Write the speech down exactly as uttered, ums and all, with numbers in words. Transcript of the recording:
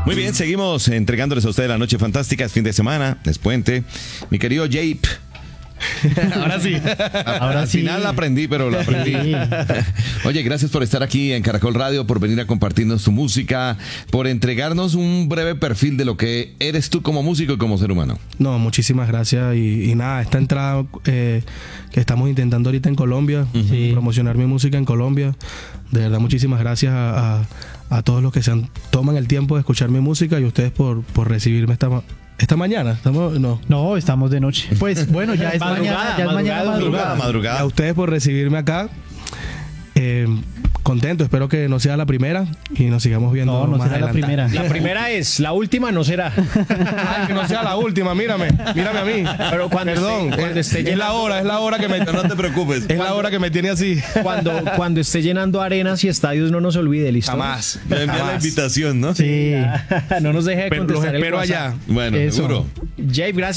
Muy bien, seguimos entregándoles a ustedes la noche fantástica. Es fin de semana, es puente. Mi querido Jape. Ahora sí. Ahora Al sí. final la aprendí, pero la aprendí. Sí. Oye, gracias por estar aquí en Caracol Radio, por venir a compartirnos tu música, por entregarnos un breve perfil de lo que eres tú como músico y como ser humano. No, muchísimas gracias. Y, y nada, esta entrada eh, que estamos intentando ahorita en Colombia, uh-huh. promocionar mi música en Colombia. De verdad, muchísimas gracias a, a, a todos los que se han, toman el tiempo de escuchar mi música y ustedes por, por recibirme esta Esta mañana, estamos, no. No, estamos de noche. Pues bueno, ya es mañana, ya es mañana madrugada. madrugada. A ustedes por recibirme acá. Eh, contento, espero que no sea la primera y nos sigamos viendo. No, no más será adelante. la primera. La primera es, la última no será. Ay, que no sea la última, mírame, mírame a mí. Pero cuando Perdón, esté, cuando esté es llenando, la hora, es la hora que me... No te preocupes. Es cuando, la hora que me tiene así. Cuando, cuando esté llenando arenas y estadios, no nos olvide, ¿listo? Jamás. Me envía la invitación, ¿no? Sí. No nos deje de Pero los contestar el espero WhatsApp. allá. Bueno, Eso. seguro. Jape, gracias.